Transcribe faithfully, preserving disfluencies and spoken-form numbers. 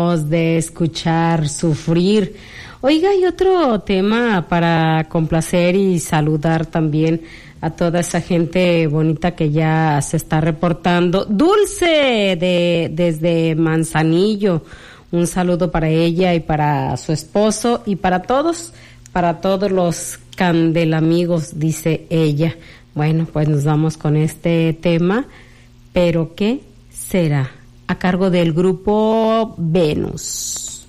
de escuchar sufrir. Oiga, hay otro tema para complacer y saludar también a toda esa gente bonita que ya se está reportando. Dulce de desde Manzanillo, un saludo para ella y para su esposo y para todos, para todos los candelamigos, dice ella. Bueno, pues nos vamos con este tema, pero ¿qué será? A cargo del grupo Venus.